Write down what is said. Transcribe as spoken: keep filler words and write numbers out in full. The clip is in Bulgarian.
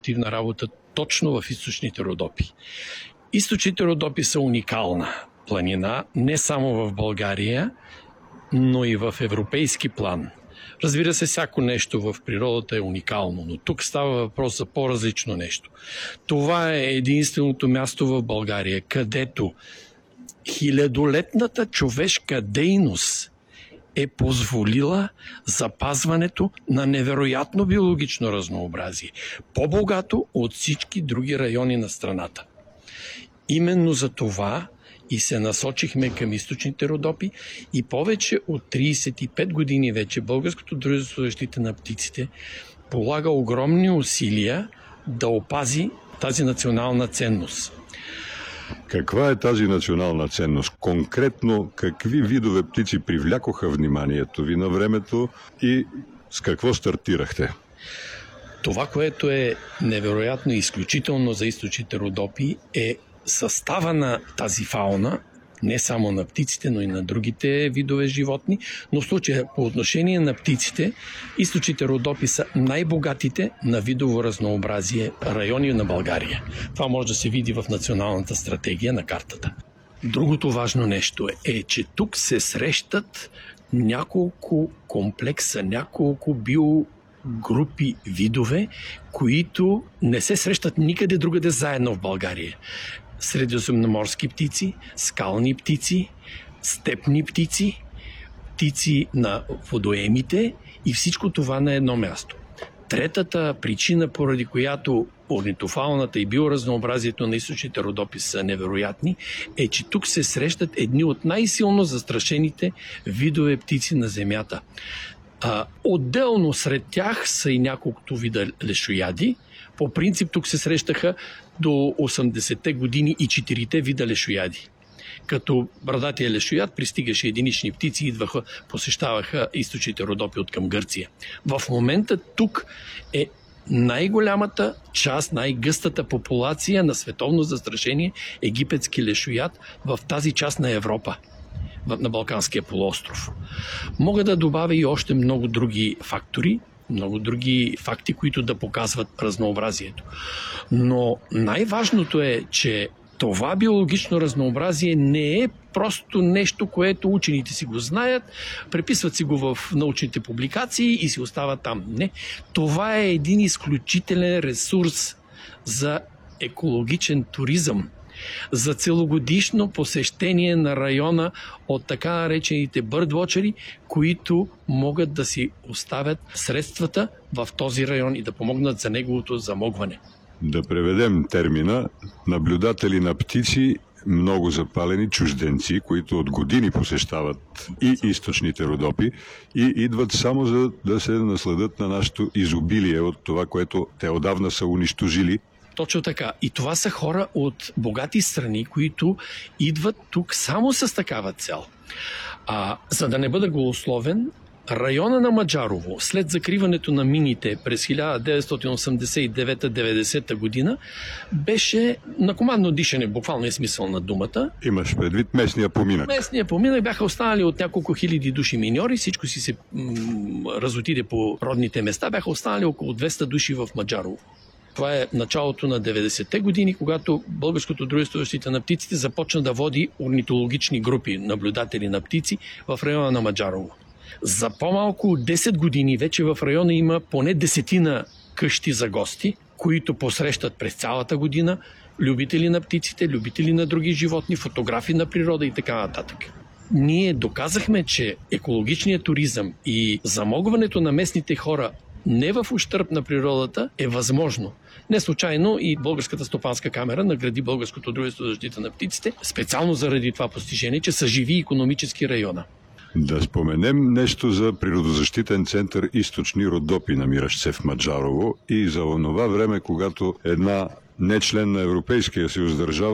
активна работа точно в източните Родопи. Източните Родопи са уникална планина, не само в България, но и в европейски план. Разбира се, всяко нещо в природата е уникално, но тук става въпрос за по-различно нещо. Това е единственото място в България, където хилядолетната човешка дейност е позволила запазването на невероятно биологично разнообразие, по-богато от всички други райони на страната. Именно за това и се насочихме към източните Родопи и повече от трийсет и пет години вече Българското дружество за защита на птиците полага огромни усилия да опази тази национална ценност. Каква е тази национална ценност? Конкретно какви видове птици привлякоха вниманието ви на времето и с какво стартирахте? Това, което е невероятно и изключително за източните Родопи, е състава на тази фауна, не само на птиците, но и на другите видове животни, но в случая по отношение на птиците, източните Родопи са най-богатите на видово разнообразие райони на България. Това може да се види в националната стратегия на картата. Другото важно нещо е, е че тук се срещат няколко комплекса, няколко биогрупи видове, които не се срещат никъде другаде заедно в България. Средиземноморски птици, скални птици, степни птици, птици на водоемите и всичко това на едно място. Третата причина, поради която орнитофауната и биоразнообразието на източните Родопи са невероятни, е, че тук се срещат едни от най-силно застрашените видове птици на Земята. А, отделно сред тях са и няколкото вида лешояди. По принцип тук се срещаха до осемдесетте години и четирите вида лешояди. Като брадатия лешояд пристигаше единични птици, идваха, посещаваха източните Родопи от към Гърция. В момента тук е най-голямата част, най-гъстата популация на световно застрашение египетски лешояд в тази част на Европа, на Балканския полуостров. Мога да добавя и още много други фактори, много други факти, които да показват разнообразието. Но най-важното е, че това биологично разнообразие не е просто нещо, което учените си го знаят, преписват си го в научните публикации и си остава там. Не. Това е един изключителен ресурс за екологичен туризъм, за целогодишно посещение на района от така наречените бърдвочери, които могат да си оставят средствата в този район и да помогнат за неговото замогване. Да преведем термина наблюдатели на птици, много запалени чужденци, които от години посещават и източните Родопи и идват само за да се насладят на нашето изобилие от това, което те отдавна са унищожили. Точно така. И това са хора от богати страни, които идват тук само с такава цел. А, за да не бъда голословен, района на Маджарово, след закриването на мините през хиляда деветстотин осемдесет и девета деветдесета година, беше на командно дишане, буквално е смисъл на думата. Имаш предвид местния поминък. Местния поминък бяха останали от няколко хиляди души миньори, всичко си се м- разотиде по родните места, бяха останали около двеста души в Маджарово. Това е началото на деветдесетте години, когато Българското дружество за защита на птиците започна да води орнитологични групи, наблюдатели на птици в района на Маджарово. За по-малко от десет години вече в района има поне десетина къщи за гости, които посрещат през цялата година любители на птиците, любители на други животни, фотографи на природа и така нататък. Ние доказахме, че екологичният туризъм и замогването на местните хора не в ущърб на природата е възможно. Не случайно и Българската стопанска камера награди Българското дружество за защита на птиците специално заради това постижение, че са живи икономически района. Да споменем нещо за природозащитен център Източни Родопи, намиращ се в Маджарово, и за онова време, когато една не член на Европейския съюз държава